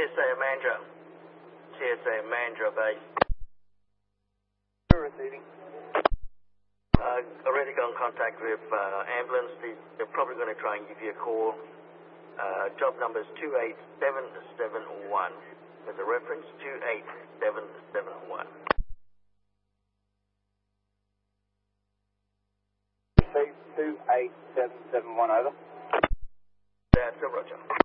CSA Mandra. CSA Mandra base. Receiving. Already got in contact with ambulance. They're probably going to try and give you a call. Job number is 28771. There's a reference, 28771. Received 28771, over. That's a roger.